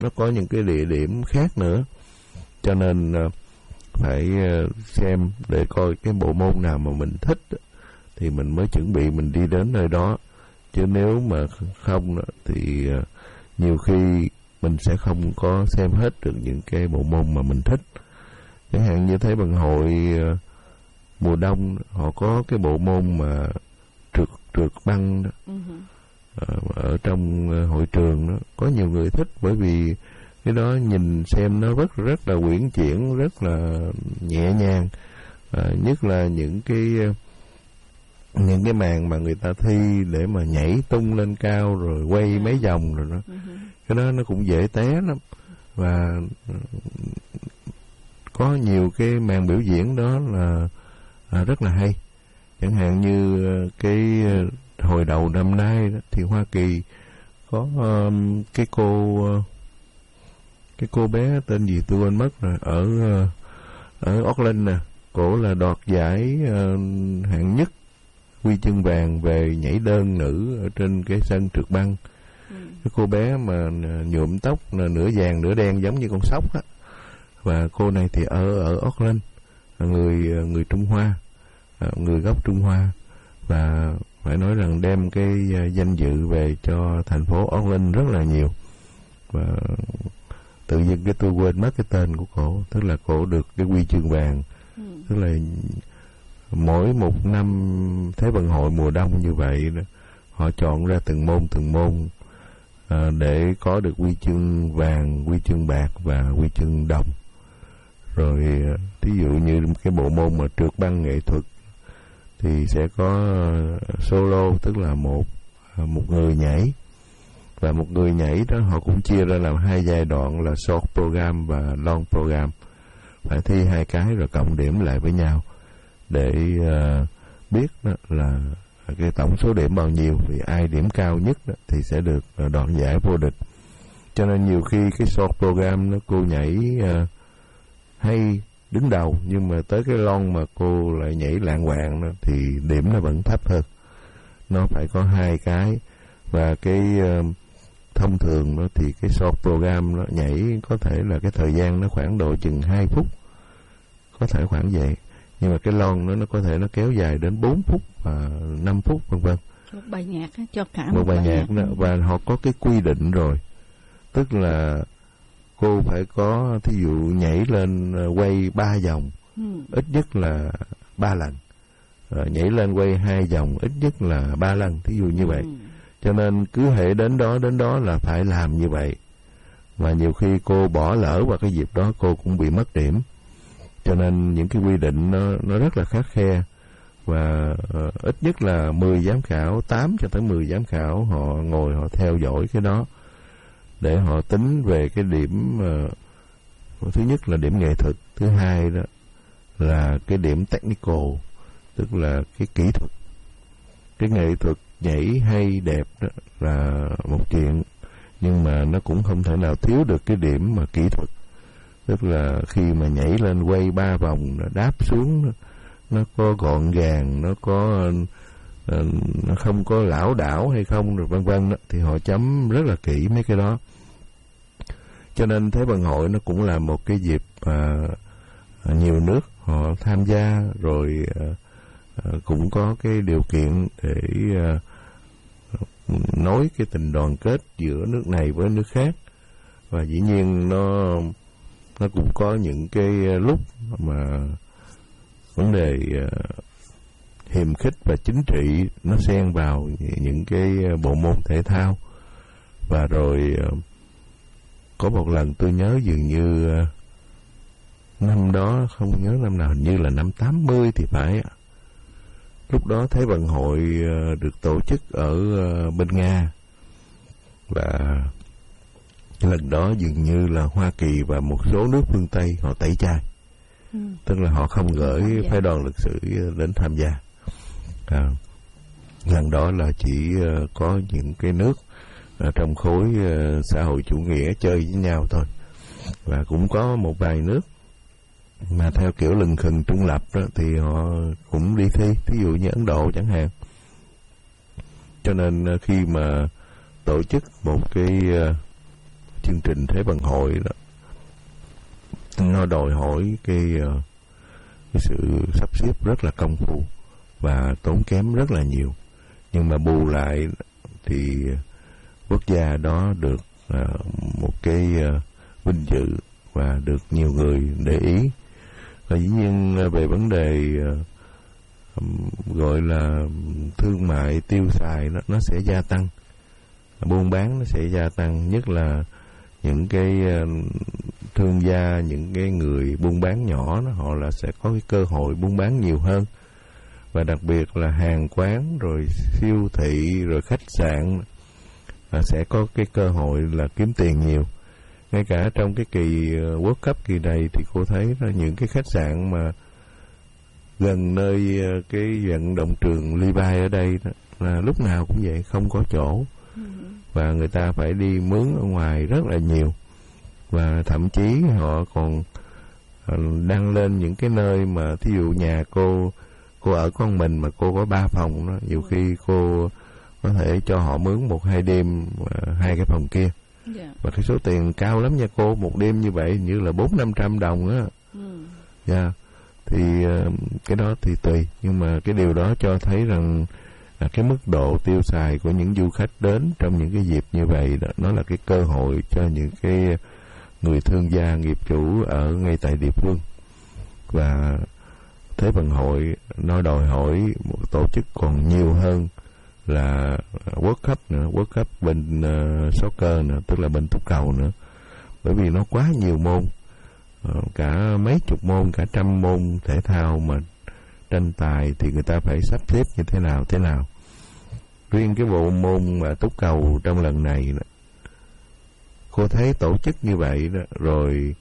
nó có những cái địa điểm khác nữa, cho nên phải xem để coi cái bộ môn nào mà mình thích thì mình mới chuẩn bị mình đi đến nơi đó. Chứ nếu mà không thì nhiều khi mình sẽ không có xem hết được những cái bộ môn mà mình thích. Chẳng hạn như Thế vận hội mùa đông họ có cái bộ môn mà trượt băng đó. Ở trong hội trường đó có nhiều người thích, bởi vì cái đó nhìn xem nó rất là uyển chuyển, rất là nhẹ nhàng, nhất là những cái màn mà người ta thi để mà nhảy tung lên cao rồi quay mấy vòng rồi đó. Cái đó nó cũng dễ té lắm, và có nhiều cái màn biểu diễn đó là rất là hay. Chẳng hạn như cái hồi đầu năm nay đó, thì Hoa Kỳ có cái cô bé tên gì tôi quên mất rồi, ở Auckland nè, cổ là đoạt giải hạng nhất, huy chương vàng về nhảy đơn nữ ở trên cái sân trượt băng. Cái cô bé mà nhuộm tóc là nửa vàng nửa đen giống như con sóc á, và cô này thì ở Auckland, là người Trung Hoa, người gốc Trung Hoa, và phải nói rằng đem cái danh dự về cho thành phố Auckland rất là nhiều. Và tự nhiên cái tôi quên mất cái tên của cổ, tức là cổ được cái huy chương vàng. Tức là mỗi một năm Thế vận hội mùa đông như vậy đó, họ chọn ra từng môn để có được huy chương vàng, huy chương bạc và huy chương đồng. Rồi thí dụ như cái bộ môn mà trượt băng nghệ thuật thì sẽ có solo, tức là một người nhảy, và một người nhảy đó họ cũng chia ra làm hai giai đoạn là short program và long program, phải thi hai cái rồi cộng điểm lại với nhau để biết đó là cái tổng số điểm bao nhiêu, thì ai điểm cao nhất đó thì sẽ được đoạt giải vô địch. Cho nên nhiều khi cái short program đó cô nhảy hay đứng đầu, nhưng mà tới cái long mà cô lại nhảy lạng quạng đó thì điểm nó vẫn thấp hơn. Nó phải có hai cái, và cái thông thường đó thì cái short program nó nhảy có thể là cái thời gian nó khoảng độ chừng 2 phút, có thể khoảng vậy. Nhưng mà cái long nó có thể nó kéo dài đến 4 phút và 5 phút vân vân. Một bài nhạc cho cả một bài nhạc đó, và họ có cái quy định rồi, tức là cô phải có thí dụ nhảy lên quay 3 vòng, ít nhất là 3 lần, nhảy lên quay 2 vòng ít nhất là 3 lần, thí dụ như vậy. Cho nên cứ hệ đến đó là phải làm như vậy, và nhiều khi cô bỏ lỡ vào cái dịp đó cô cũng bị mất điểm. Cho nên những cái quy định nó rất là khắt khe, và ít nhất là 10 giám khảo, 8 cho tới 10 giám khảo họ ngồi họ theo dõi cái đó để họ tính về cái điểm thứ nhất là điểm nghệ thuật, thứ hai đó là cái điểm technical, tức là cái kỹ thuật. Cái nghệ thuật nhảy hay đẹp đó là một chuyện, nhưng mà nó cũng không thể nào thiếu được cái điểm mà kỹ thuật, tức là khi mà nhảy lên quay 3 vòng đáp xuống nó có gọn gàng, nó không có lảo đảo hay không rồi vân vân, thì họ chấm rất là kỹ mấy cái đó. Cho nên Thế vận hội nó cũng là một cái dịp nhiều nước họ tham gia, rồi cũng có cái điều kiện để nối cái tình đoàn kết giữa nước này với nước khác. Và dĩ nhiên nó cũng có những cái lúc mà vấn đề hiềm khích và chính trị nó xen vào những cái bộ môn thể thao. Và rồi có một lần tôi nhớ dường như năm đó, không nhớ năm nào, hình như là năm 80 thì phải. Lúc đó Thế vận hội được tổ chức ở bên Nga, và lần đó dường như là Hoa Kỳ và một số nước phương Tây họ tẩy chay, tức là họ không gửi phái đoàn lịch sử đến tham gia. Lần đó là chỉ có những cái nước trong khối xã hội chủ nghĩa chơi với nhau thôi, và cũng có một vài nước mà theo kiểu lừng khừng trung lập đó thì họ cũng đi thi, ví dụ như Ấn Độ chẳng hạn. Cho nên khi mà tổ chức một cái chương trình Thế vận hội đó, nó đòi hỏi cái sự sắp xếp rất là công phu và tốn kém rất là nhiều, nhưng mà bù lại thì quốc gia đó được một cái vinh dự và được nhiều người để ý. Và dĩ nhiên về vấn đề gọi là thương mại tiêu xài nó sẽ gia tăng, buôn bán nó sẽ gia tăng, nhất là những cái thương gia, những cái người buôn bán nhỏ đó, họ là sẽ có cái cơ hội buôn bán nhiều hơn. Và đặc biệt là hàng quán rồi siêu thị rồi khách sạn sẽ có cái cơ hội là kiếm tiền nhiều. Ngay cả trong cái kỳ World Cup kỳ này thì cô thấy là những cái khách sạn mà gần nơi cái vận động trường Levi ở đây đó, là lúc nào cũng vậy, không có chỗ. Và người ta phải đi mướn ở ngoài rất là nhiều. Và thậm chí họ còn đăng lên những cái nơi mà thí dụ nhà cô ở con mình mà cô có 3 phòng đó, nhiều khi cô có thể cho họ mướn 1-2 đêm 2 cái phòng kia. Và cái số tiền cao lắm nha cô, một đêm như vậy như là 400-500 đồng á. Thì cái đó thì tùy, nhưng mà cái điều đó cho thấy rằng cái mức độ tiêu xài của những du khách đến trong những cái dịp như vậy đó, nó là cái cơ hội cho những cái người thương gia, nghiệp chủ ở ngay tại địa phương. Và Thế vận hội nó đòi hỏi một tổ chức còn nhiều hơn là World Cup nữa, World Cup bên soccer nữa, tức là bên túc cầu nữa, bởi vì nó quá nhiều môn, cả mấy chục môn, cả trăm môn thể thao mà tranh tài thì người ta phải sắp xếp như thế nào. Riêng cái bộ môn mà túc cầu trong lần này đó, cô thấy tổ chức như vậy đó, rồi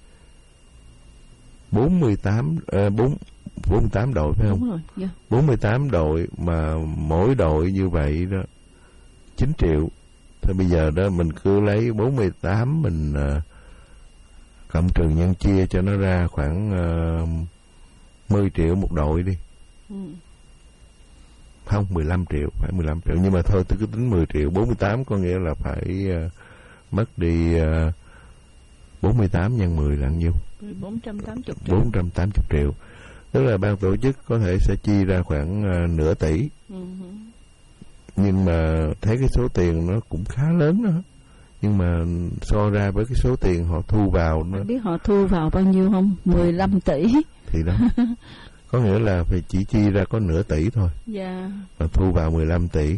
48 đội phải không? Đúng rồi, yeah. 48 đội mà mỗi đội như vậy đó 9 triệu. Thì bây giờ đó mình cứ lấy 48 mình cộng trừ nhân chia cho nó ra khoảng 10 triệu một đội đi. Không, 15 triệu, phải 15 triệu. Nhưng mà thôi tôi cứ tính 10 triệu, 48 có nghĩa là phải mất đi 48 nhân 10 là nhiêu? 480 triệu. 480 triệu. Tức là ban tổ chức có thể sẽ chi ra khoảng nửa tỷ. Nhưng mà thấy cái số tiền nó cũng khá lớn đó. Nhưng mà so ra với cái số tiền họ thu vào nó... Biết họ thu vào bao nhiêu không? 15 tỷ. Thì đó. Có nghĩa là phải chỉ chi ra có nửa tỷ thôi. Dạ. Và thu vào 15 tỷ.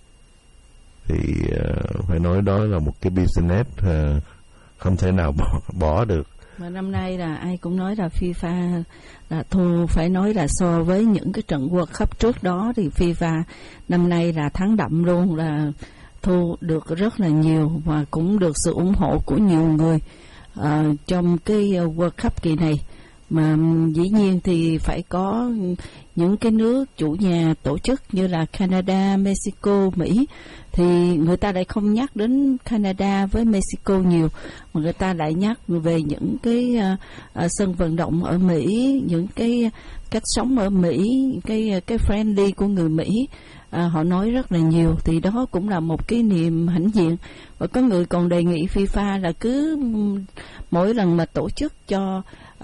Thì phải nói đó là một cái business không thể nào bỏ được. Mà năm nay là ai cũng nói là FIFA là thu, phải nói là so với những cái trận World Cup trước đó thì FIFA năm nay là thắng đậm luôn, là thu được rất là nhiều và cũng được sự ủng hộ của nhiều người trong cái World Cup kỳ này. Mà dĩ nhiên thì phải có những cái nước chủ nhà tổ chức như là Canada, Mexico, Mỹ, thì người ta lại không nhắc đến Canada với Mexico nhiều, mà người ta lại nhắc về những cái sân vận động ở Mỹ, những cái cách sống ở Mỹ, cái friendly của người Mỹ. Họ nói rất là nhiều, thì đó cũng là một cái niềm hãnh diện. Và có người còn đề nghị FIFA là cứ mỗi lần mà tổ chức cho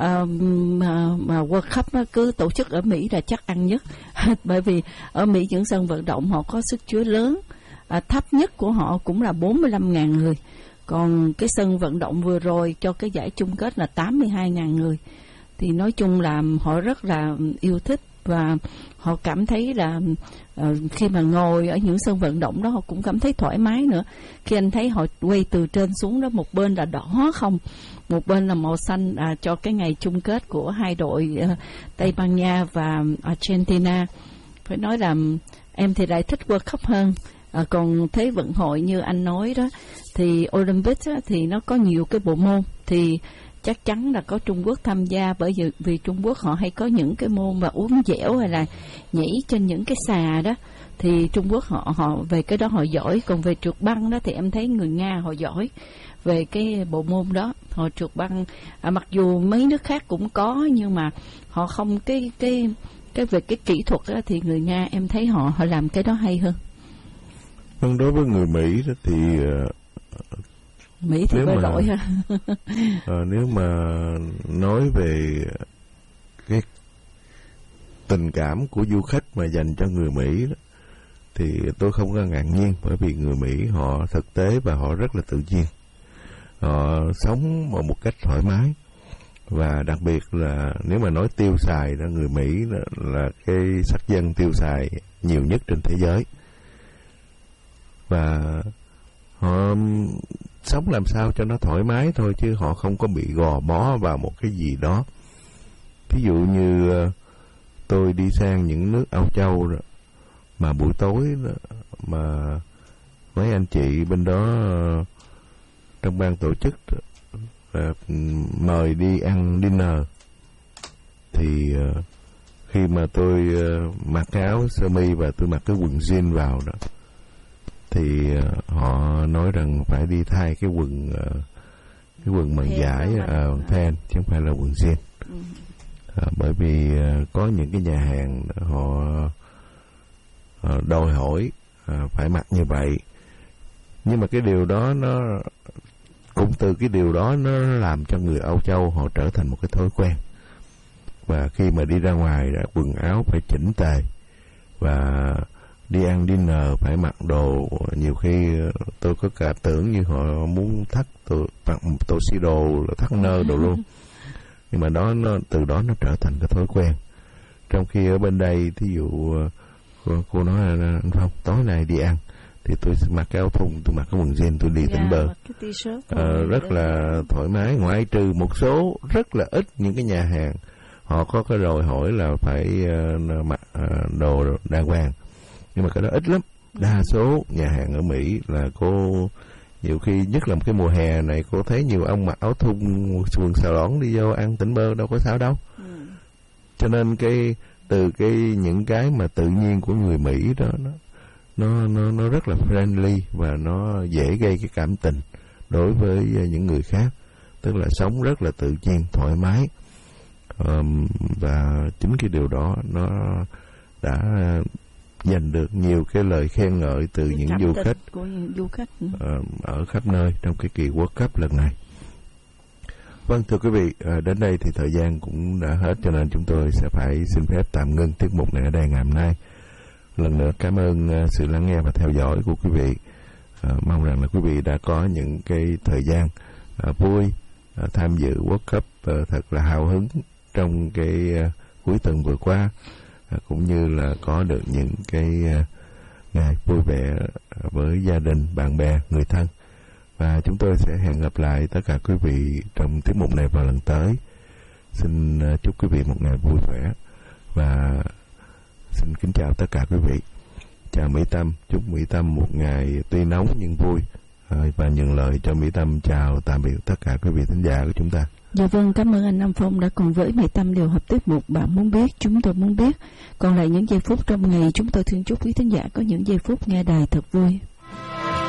mà World Cup cứ tổ chức ở Mỹ là chắc ăn nhất. Bởi vì ở Mỹ những sân vận động họ có sức chứa lớn, thấp nhất của họ cũng là 45.000 người. Còn cái sân vận động vừa rồi cho cái giải chung kết là 82.000 người. Thì nói chung là họ rất là yêu thích và họ cảm thấy là khi mà ngồi ở những sân vận động đó họ cũng cảm thấy thoải mái nữa. Khi anh thấy họ quay từ trên xuống đó, một bên là đỏ không, một bên là màu xanh cho cái ngày chung kết của hai đội Tây Ban Nha và Argentina. Phải nói là em thì lại thích World Cup hơn. Còn Thế vận hội như anh nói đó thì Olympic thì nó có nhiều cái bộ môn, thì chắc chắn là có Trung Quốc tham gia, bởi vì Trung Quốc họ hay có những cái môn mà uốn dẻo hay là nhảy trên những cái xà đó, thì Trung Quốc họ về cái đó họ giỏi. Còn về trượt băng đó thì em thấy người Nga họ giỏi về cái bộ môn đó. Họ trượt băng mặc dù mấy nước khác cũng có, nhưng mà họ không cái về cái kỹ thuật đó, thì người Nga em thấy họ làm cái đó hay hơn. Đối với người Mỹ đó thì Mỹ thì bơi lội ha. Nếu mà nói về cái tình cảm của du khách mà dành cho người Mỹ đó, thì tôi không có ngạc nhiên, bởi vì người Mỹ họ thực tế và họ rất là tự nhiên. Họ sống một cách thoải mái, và đặc biệt là nếu mà nói tiêu xài đó, người Mỹ là cái sắc dân tiêu xài nhiều nhất trên thế giới, và họ sống làm sao cho nó thoải mái thôi, chứ họ không có bị gò bó vào một cái gì đó. Ví dụ như tôi đi sang những nước Âu Châu đó, mà buổi tối đó, mà mấy anh chị bên đó trong ban tổ chức đó, mời đi ăn dinner, thì khi mà tôi mặc cái áo sơ mi và tôi mặc cái quần jean vào đó, thì họ nói rằng phải đi thay cái quần bằng vải pant, chứ không phải là quần jean. Bởi vì có những cái nhà hàng họ đòi hỏi phải mặc như vậy. Nhưng mà cái điều đó nó cũng từ cái điều đó nó làm cho người Âu Châu họ trở thành một cái thói quen. Và khi mà đi ra ngoài đã quần áo phải chỉnh tề, và đi ăn dinner phải mặc đồ, nhiều khi tôi có cả tưởng như họ muốn thắt mặc một tuxedo là thắt nơ đồ luôn. Nhưng mà từ đó nó trở thành cái thói quen. Trong khi ở bên đây, thí dụ cô nói là anh Phong tối nay đi ăn thì tôi mặc cái áo thun, tôi mặc cái quần jean, tôi đi tỉnh bờ, rất là thoải mái. Ngoại trừ một số rất là ít những cái nhà hàng họ có cái đòi hỏi là phải mặc đồ đàng hoàng, nhưng mà cái đó ít lắm. Đa số nhà hàng ở Mỹ là cô nhiều khi, nhất là một cái mùa hè này, cô thấy nhiều ông mặc áo thun quần xà lỏn đi vô ăn tỉnh bơ đâu có sao đâu. Cho nên những cái mà tự nhiên của người Mỹ đó nó rất là friendly, và nó dễ gây cái cảm tình đối với những người khác, tức là sống rất là tự nhiên, thoải mái. Và chính cái điều đó nó đã giành được nhiều cái lời khen ngợi từ những du khách ở khắp nơi trong cái kỳ World Cup lần này. Vâng, thưa quý vị, đến đây thì thời gian cũng đã hết, cho nên chúng tôi sẽ phải xin phép tạm ngưng tiết mục này ở đây ngày hôm nay. Lần nữa cảm ơn sự lắng nghe và theo dõi của quý vị. Mong rằng là quý vị đã có những cái thời gian vui tham dự World Cup thật là hào hứng trong cái cuối tuần vừa qua, cũng như là có được những cái ngày vui vẻ với gia đình, bạn bè, người thân. Và chúng tôi sẽ hẹn gặp lại tất cả quý vị trong tiết mục này vào lần tới. Xin chúc quý vị một ngày vui vẻ và xin kính chào tất cả quý vị. Chào Mỹ Tâm, chúc Mỹ Tâm một ngày tuy nóng nhưng vui. Và nhận lời cho Mỹ Tâm chào tạm biệt tất cả quý vị thính giả của chúng ta. Dạ vâng, cảm ơn anh Nam Phong đã cùng với Mỹ Tâm điều hợp tiết mục Bạn Muốn Biết, Chúng Tôi Muốn Biết. Còn lại những giây phút trong ngày, chúng tôi thương chúc quý thính giả có những giây phút nghe đài thật vui.